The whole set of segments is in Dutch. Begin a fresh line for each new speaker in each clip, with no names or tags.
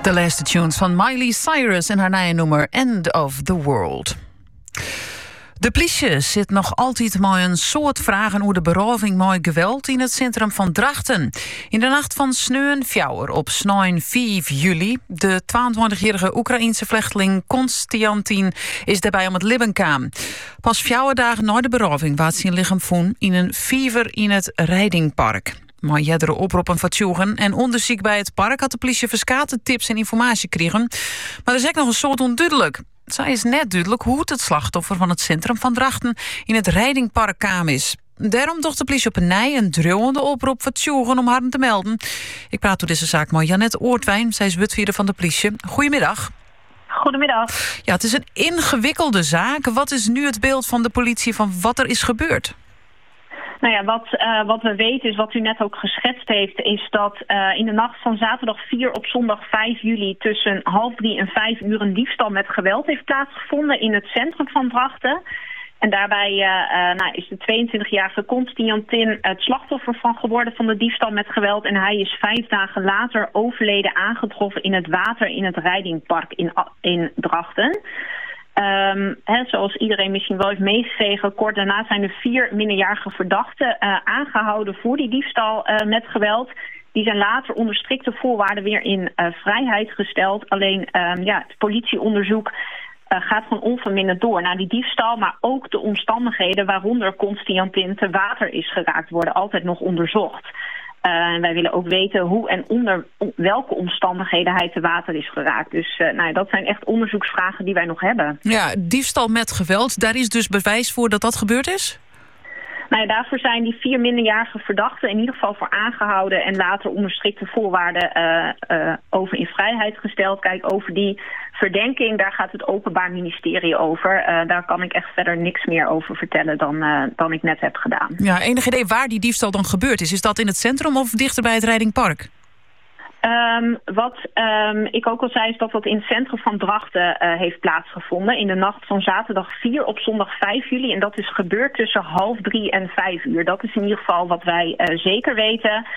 De laatste tunes van Miley Cyrus en haar nieuwe nummer End of the World. De politie zit nog altijd met een soort vragen over de beroving met geweld in het centrum van Drachten. In de nacht van sneeuwen fjouwer op 5 juli. De 22-jarige Oekraïense vluchteling Konstantin is daarbij om het leven kwam. Pas 4 dagen na de beroving werd zijn lichaam gevonden in een vijver in het Rijdingpark. Maar jerdere oproepen van tjoegen en onderzoek bij het park had de politie verskate tips en informatie gekregen. Maar er is ook nog een soort onduidelijk. Zij is net duidelijk hoe het slachtoffer van het centrum van Drachten in het Rijdingpark kwam is. Daarom docht de politie op een dreuwende oproep van tjoegen om haar te melden. Ik praat door deze zaak met Janette Oortwijn, zij is wethouder van de politie. Goedemiddag.
Goedemiddag.
Ja, het is een ingewikkelde zaak. Wat is nu het beeld van de politie van wat er is gebeurd?
Nou ja, wat we weten is, wat u net ook geschetst heeft, is dat in de nacht van zaterdag 4 op zondag 5 juli tussen 2:30 en 5 uur een diefstal met geweld heeft plaatsgevonden in het centrum van Drachten. En daarbij is de 22-jarige Konstantin het slachtoffer van geworden van de diefstal met geweld. En hij is 5 dagen later overleden aangetroffen in het water in het Rijdingpark in Drachten. Zoals iedereen misschien wel heeft meegekregen, kort daarna zijn er 4 minderjarige verdachten aangehouden voor die diefstal met geweld. Die zijn later onder strikte voorwaarden weer in vrijheid gesteld. Alleen het politieonderzoek gaat gewoon onverminderd door naar die diefstal, maar ook de omstandigheden waaronder Konstantin te water is geraakt worden altijd nog onderzocht. En wij willen ook weten hoe en onder welke omstandigheden hij te water is geraakt. Dus dat zijn echt onderzoeksvragen die wij nog hebben. Ja,
diefstal met geweld, daar is dus bewijs voor dat dat gebeurd is?
Daarvoor zijn die 4 minderjarige verdachten in ieder geval voor aangehouden en later onder strikte voorwaarden over in vrijheid gesteld. Kijk, over die verdenking, daar gaat het Openbaar Ministerie over. Daar kan ik echt verder niks meer over vertellen dan ik net heb gedaan.
Ja, enig idee waar die diefstal dan gebeurd is? Is dat in het centrum of dichter bij het Rijdingpark?
Wat ik ook al zei is dat dat in het centrum van Drachten heeft plaatsgevonden. In de nacht van zaterdag 4 op zondag 5 juli. En dat is gebeurd tussen 2:30 en 5 uur. Dat is in ieder geval wat wij zeker weten.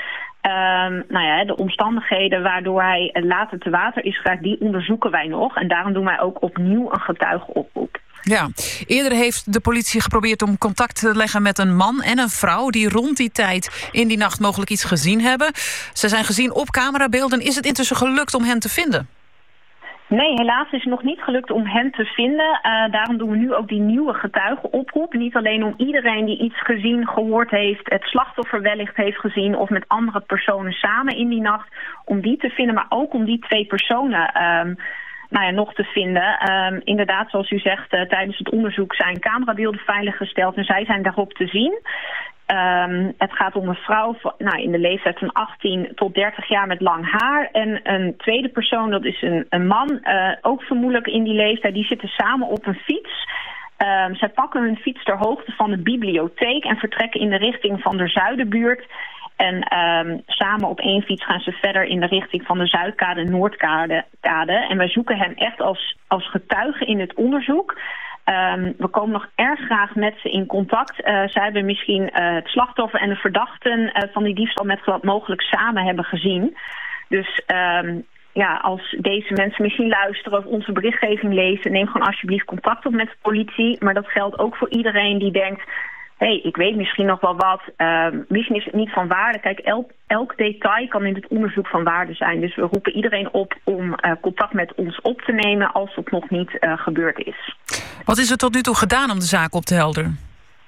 De omstandigheden waardoor hij later te water is geraakt, die onderzoeken wij nog. En daarom doen wij ook opnieuw een getuigenoproep.
Ja, eerder heeft de politie geprobeerd om contact te leggen met een man en een vrouw die rond die tijd in die nacht mogelijk iets gezien hebben. Ze zijn gezien op camerabeelden. Is het intussen gelukt om hen te vinden?
Nee, helaas is het nog niet gelukt om hen te vinden. Daarom doen we nu ook die nieuwe getuigenoproep. Niet alleen om iedereen die iets gezien, gehoord heeft, het slachtoffer wellicht heeft gezien of met andere personen samen in die nacht, om die te vinden, maar ook om die 2 personen nog te vinden. Inderdaad, zoals u zegt, tijdens het onderzoek zijn camerabeelden veiliggesteld en zij zijn daarop te zien. Het gaat om een vrouw in de leeftijd van 18 tot 30 jaar met lang haar. En een tweede persoon, dat is een man, ook vermoedelijk in die leeftijd. Die zitten samen op een fiets. Zij pakken hun fiets ter hoogte van de bibliotheek en vertrekken in de richting van de Zuiderbuurt. En samen op 1 fiets gaan ze verder in de richting van de Zuidkade en Noordkade. En wij zoeken hen echt als getuige in het onderzoek. We komen nog erg graag met ze in contact. Zij hebben misschien het slachtoffer en de verdachten van die diefstal met geweld mogelijk samen hebben gezien. Dus als deze mensen misschien luisteren of onze berichtgeving lezen, neem gewoon alsjeblieft contact op met de politie. Maar dat geldt ook voor iedereen die denkt, ik weet misschien nog wel wat. Misschien is het niet van waarde. Kijk, elk detail kan in het onderzoek van waarde zijn. Dus we roepen iedereen op om contact met ons op te nemen als het nog niet gebeurd is.
Wat is er tot nu toe gedaan om de zaak op te helderen?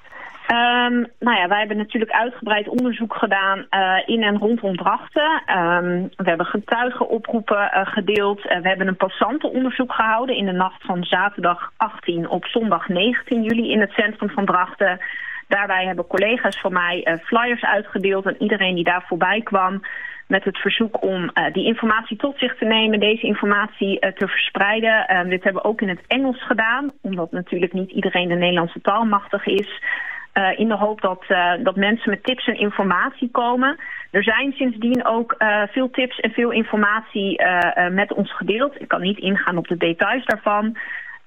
Wij hebben natuurlijk uitgebreid onderzoek gedaan in en rondom Drachten. We hebben getuigenoproepen gedeeld. We hebben een passantenonderzoek gehouden in de nacht van zaterdag 18 op zondag 19 juli in het centrum van Drachten. Daarbij hebben collega's van mij flyers uitgedeeld en iedereen die daar voorbij kwam met het verzoek om die informatie tot zich te nemen, deze informatie te verspreiden. Dit hebben we ook in het Engels gedaan, omdat natuurlijk niet iedereen de Nederlandse taal machtig is. In de hoop dat mensen met tips en informatie komen. Er zijn sindsdien ook veel tips en veel informatie met ons gedeeld. Ik kan niet ingaan op de details daarvan.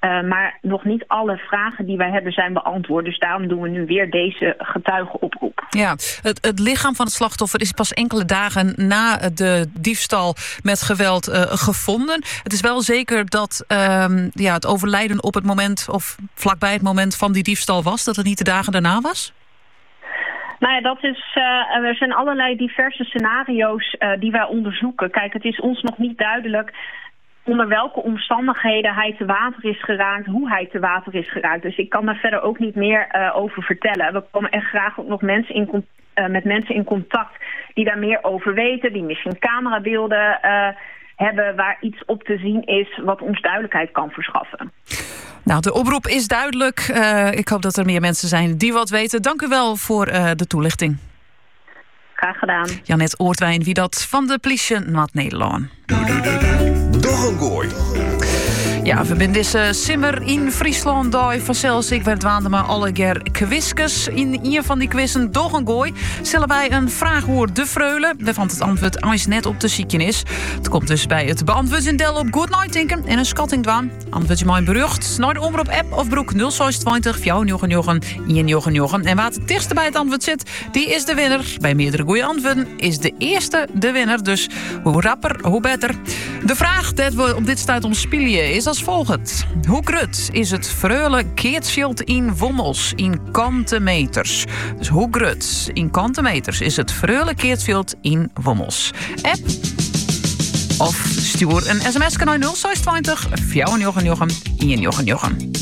Maar nog niet alle vragen die wij hebben zijn beantwoord. Dus daarom doen we nu weer deze getuigenoproep.
Ja, het lichaam van het slachtoffer is pas enkele dagen na de diefstal met geweld gevonden. Het is wel zeker dat het overlijden op het moment of vlakbij het moment van die diefstal was, dat het niet de dagen daarna was?
Nou ja, er zijn allerlei diverse scenario's die wij onderzoeken. Kijk, het is ons nog niet duidelijk onder welke omstandigheden hij te water is geraakt, hoe hij te water is geraakt. Dus ik kan daar verder ook niet meer over vertellen. We komen echt graag ook nog met mensen in contact die daar meer over weten, die misschien camerabeelden hebben waar iets op te zien is wat ons duidelijkheid kan verschaffen.
Nou, de oproep is duidelijk. Ik hoop dat er meer mensen zijn die wat weten. Dank u wel voor de toelichting.
Graag gedaan.
Janet Oortwijn, wie dat van de politie Noord-Nederland.
Dogengooi.
Ja, we zijn deze simmer in Friesland. Daar vanzelfs ik werd waande maar alle keer quizkes. In een van die quizzen Dogengooi stellen wij een vraag voor de freule. Waarvan het antwoord als net op de ziekje is. Het komt dus bij het beantwoorden deel op Good Night denken en een schatting dwaan. Antwoord je mijn berucht naar de omroep app of broek 0620 499 en wat het dichtst bij het antwoord zit, die is de winnaar. Bij meerdere goede antwoorden is de eerste de winnaar. Dus hoe rapper, hoe beter. De vraag dat we op dit stuit om spelen is als volgt. Hoe groot is het freule keertschild in Wommels in kantenmeters? Dus hoe groot in kantenmeters is het freule keertschild in Wommels? App of stuur een sms naar 0620 499 199.